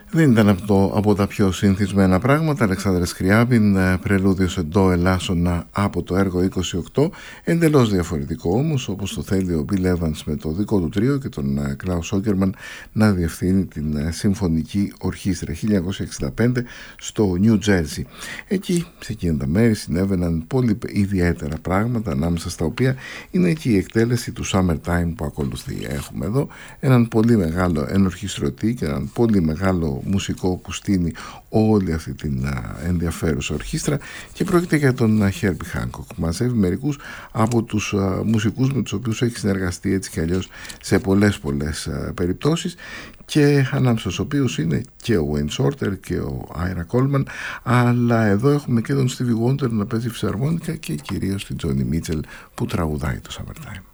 Δεν ήταν από τα πιο συνηθισμένα πράγματα. Αλεξάνδρας Σκριάπιν, πρελούδιο σε ντο ελάσσονα από το έργο 28, εντελώς διαφορετικό όμως, όπως το θέλει ο Bill Evans με το δικό του τρίο και τον Klaus Åkerman να διευθύνει την Συμφωνική Ορχήστρα 1965 στο New Jersey. Εκεί, σε εκείνα τα μέρη, συνέβαιναν πολύ ιδιαίτερα πράγματα, ανάμεσα στα οποία είναι και η εκτέλεση του Summertime που ακολουθεί. Έχουμε εδώ έναν πολύ μεγάλο ενορχιστρωτή και έναν πολύ μεγάλο μουσικό που στείνει όλη αυτή την ενδιαφέρουσα ορχήστρα, και πρόκειται για τον Herbie Hancock. Μαζεύει μερικούς από τους μουσικούς με τους οποίους έχει συνεργαστεί έτσι και αλλιώς σε πολλές περιπτώσεις, και ανάμεσα στους οποίους είναι και ο Wayne Shorter και ο Ira Coleman, αλλά εδώ έχουμε και τον Stevie Wonder να παίζει φυσαρμόνικα και κυρίως την Joni Mitchell που τραγουδάει το Summertime.